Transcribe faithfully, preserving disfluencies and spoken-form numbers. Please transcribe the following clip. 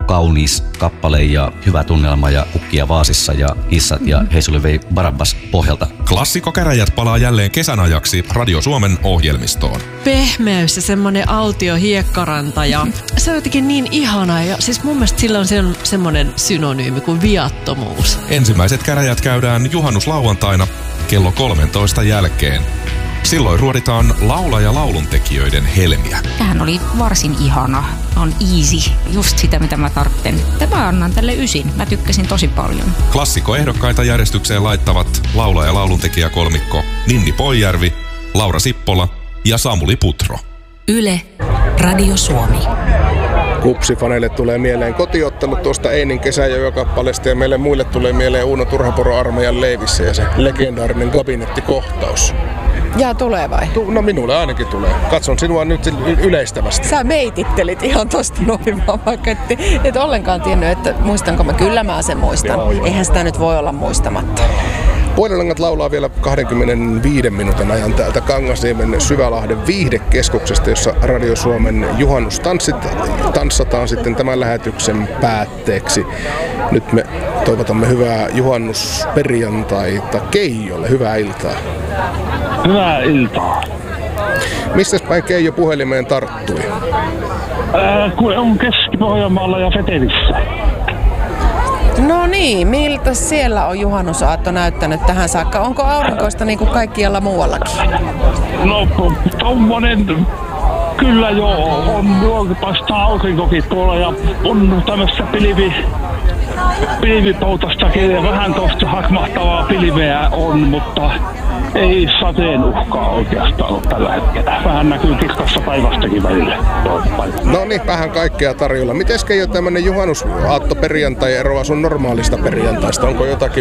kaunis kappale ja hyvä tunnelma ja Kukkia vaasissa ja Hissat ja Heisuli vei Barabbas pohjalta. Klassikkokäräjät palaa jälleen kesän ajaksi Radio Suomen ohjelmistoon. Pehmeys ja semmonen autio hiekkaranta ja se on jotenkin niin ihanaa ja siis mun mielestä sillä on sen, semmonen synonyymi kuin viattomuus. Ensimmäiset käräjät käydään juhannuslauantaina kello kolmentoista jälkeen. Silloin ruoditaan laula- ja lauluntekijöiden helmiä. Tämähän oli varsin ihana. On easy. Just sitä, mitä mä tarvitsen. Mä annan tälle ysin. Mä tykkäsin tosi paljon. Klassikkoehdokkaita järjestykseen laittavat laula- ja lauluntekijäkolmikko Ninni Poijärvi, Laura Sippola ja Samuli Putro. Yle, Radio Suomi. Kupsifaneille tulee mieleen kotiottelut tuosta Einin kesäjojokappaleesta ja meille muille tulee mieleen Uuno Turhapuro armeijan leivissä ja se legendaarinen kabinettikohtaus. Jaa, tulee vai? No minulle ainakin tulee. Katson sinua nyt yleistävästi. Sä meitittelit ihan tosta noin vaan, vaikka et, et ollenkaan tiennyt, että muistanko mä. Kyllä mä sen muistan. Joo, joo. Eihän sitä nyt voi olla muistamatta. Puolilangat laulaa vielä kaksikymmentäviisi minuutin ajan täältä Kangasniemen Syvälahden viihdekeskuksesta, jossa Radio Suomen juhannustanssit tanssataan sitten tämän lähetyksen päätteeksi. Nyt me toivotamme hyvää juhannusperjantaita Keijolle. Hyvää iltaa. Hyvää iltaa. Mistäs päin Keijo puhelimeen tarttui? Ää, kun on Keski-Pohjanmaalla ja Vetelissä. No niin, miltä siellä on juhannusaatto näyttänyt tähän saakka? Onko aurinkoista niin kuin kaikkialla muuallakin? No, tommonen, kyllä joo, on, paistaa aurinkokin tuolla ja on tämmöistä pilvi, pilvipoutostakin ja vähän tuosta hakmahtavaa pilveä on, mutta ei sateen uhkaa oikeastaan ole tällä hetkellä. Vähän näkyy kirkassa päivästäkin välillä. No niin, vähän kaikkea tarjolla. Miten Keijo tämmönen juhannusaatto perjantai eroaa sun normaalista perjantaista? Onko jotakin